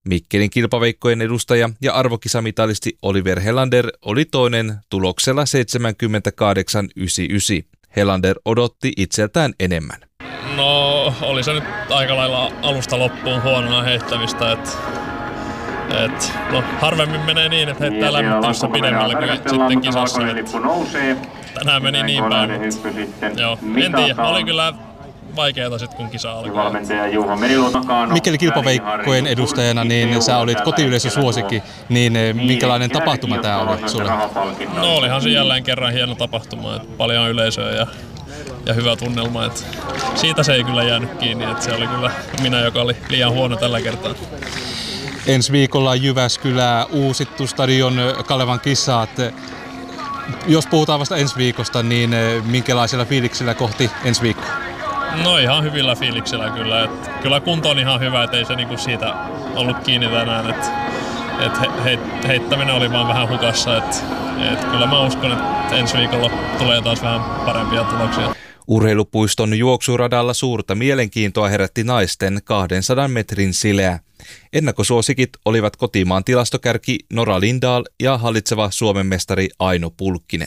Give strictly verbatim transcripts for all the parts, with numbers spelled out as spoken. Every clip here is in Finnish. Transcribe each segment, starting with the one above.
Mikkelin kilpaveikkojen edustaja ja arvokisamitalisti Oliver Helander oli toinen tuloksella seitsemänkymmentäkahdeksan yhdeksänkymmentäyhdeksän. Helander odotti itseltään enemmän. No oli se nyt aika lailla alusta loppuun huonona heittämistä, että et, no, harvemmin menee niin, että heittää lämmittelyssä pidemmälle kuin sitten kisassa. Tänään meni niin päin, mutta joo, en tiedä, oli kyllä vaikeeta sitten kun kisa alkoi. Mikkelin kilpaveikkojen edustajana, niin sä olit kotiyleisösuosikki, niin minkälainen tapahtuma tää oli sulle? No olihan se jälleen kerran hieno tapahtuma, että paljon yleisöä ja, ja hyvä tunnelma, että siitä se ei kyllä jäänyt kiinni, että se oli kyllä minä, joka oli liian huono tällä kertaa. Ensi viikolla Jyväskylä uusittu stadion Kalevan kisat. Jos puhutaan vasta ensi viikosta, niin minkälaisilla fiiliksillä kohti ensi viikkoa? No ihan hyvillä fiiliksillä kyllä. Et kyllä kunto on ihan hyvä, ettei se niinku siitä ollut kiinni tänään. Et, et he, heittäminen oli vaan vähän hukassa. Et, et kyllä mä uskon, että ensi viikolla tulee taas vähän parempia tuloksia. Urheilupuiston juoksuradalla suurta mielenkiintoa herätti naisten kahdensadan metrin sileä. Ennakkosuosikit olivat kotimaan tilastokärki Nora Lindahl ja hallitseva Suomen mestari Aino Pulkkinen.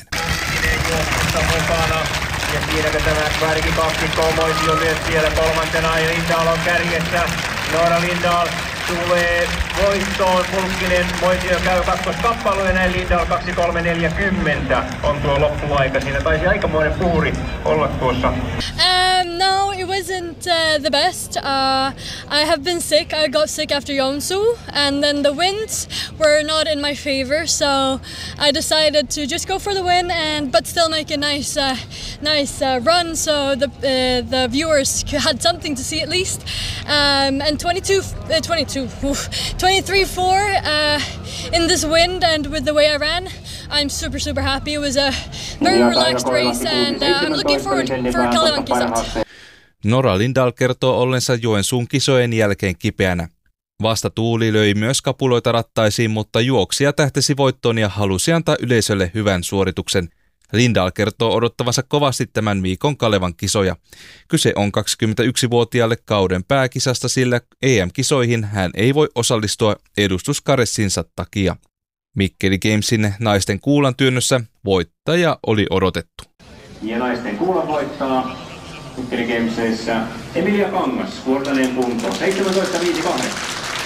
Ja siinäkö tämä kärkikaksikko Moisio myös siellä kolmantena ja Lindahl on kärjessä. Nora Lindahl tulee voittoon, Pulkkinen, Moisio käy kakkoskappailu ja näin Lindahl kaksi kolme neljäkymmentä on tuo loppuaika. Siinä taisi aikamoinen puuri olla tuossa. Um, no, it wasn't uh, the best. Uh, I have been sick. I got sick after Joensuu, and then the winds were not in my favor, so I decided to just go for the win, and but still make a nice, uh, nice uh, run, so the uh, the viewers had something to see at least. Um, and twenty-two, uh, twenty-two, twenty-three four uh, in this wind, and with the way I ran, I'm super super happy. It was a very relaxed race, and uh, I'm looking forward for Kalevan kisat. Nora Lindahl kertoo ollensa Joensuun kisojen jälkeen kipeänä. Vastatuuli löi myös kapuloita rattaisiin, mutta juoksija tähtesi voittoon ja halusi antaa yleisölle hyvän suorituksen. Lindahl kertoo odottavansa kovasti tämän viikon Kalevan kisoja. Kyse on kaksikymmentäyksivuotiaalle kauden pääkisasta, sillä E M-kisoihin hän ei voi osallistua edustuskaressinsa takia. Mikkeli Gamesin naisten kuulan työnnössä voittaja oli odotettu. Ja naisten kuulan voittaa Mikkeli Gamesissa Emilia Kangas, vuortaneen kunto seitsemäntoista viisikymmentäkahdeksan.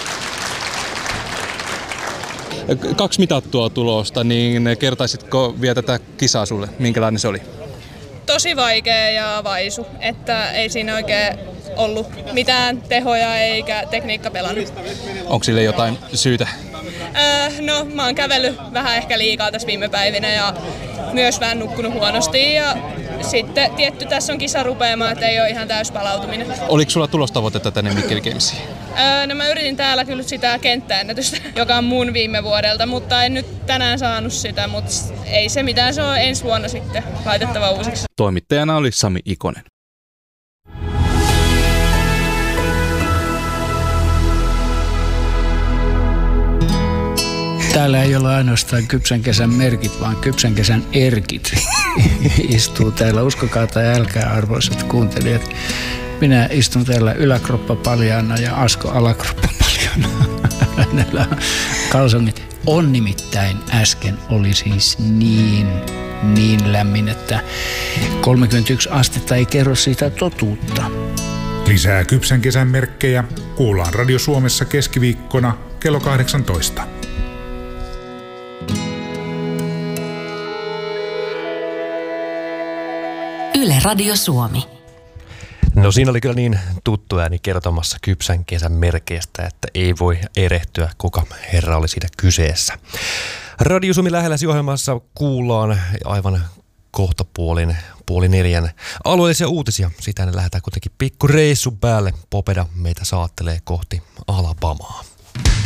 Kaksi mitattua tulosta, niin kertaisitko vielä tätä kisaa sulle? Minkälainen se oli? Tosi vaikea ja vaisu, että ei siinä oikein ollut mitään tehoja eikä tekniikka pelannut. Onko sille jotain syytä? Öö, no mä oon kävellyt vähän ehkä liikaa tässä viime päivinä ja myös vähän nukkunut huonosti ja sitten tietty tässä on kisa rupeamaan, että ei ole ihan täys palautuminen. Oliko sulla tulostavoitetta tänne Mikkeli Gamesiin? Öö, no mä yritin täällä kyllä sitä kenttäennätystä, joka on mun viime vuodelta, mutta en nyt tänään saanut sitä, mutta ei se mitään, se on ensi vuonna sitten laitettava uusiksi. Toimittajana oli Sami Ikonen. Täällä ei ole ainoastaan kypsän kesän merkit, vaan kypsän kesän erkit istuu täällä. Uskokaa tai älkää, arvoisat kuuntelijat. Minä istun täällä yläkroppa paljaana ja Asko alakroppa paljaana. Hänellä on kalsongit. On nimittäin äsken oli siis niin, niin lämmin, että kolmekymmentäyksi astetta ei kerro siitä totuutta. Lisää kypsän kesän merkkejä kuullaan Radio Suomessa keskiviikkona kello kahdeksantoista. Yle Radio Suomi. No siinä oli kyllä niin tuttu ääni kertomassa kypsän kesän merkeistä, että ei voi erehtyä, kuka herra oli siinä kyseessä. Radio Suomi lähelläsi ohjelmassa kuullaan aivan kohta puolin, puoli neljän alueellisia uutisia. Sitä ne lähdetään kuitenkin pikku reissun päälle. Popeda meitä saattelee kohti Alabamaa.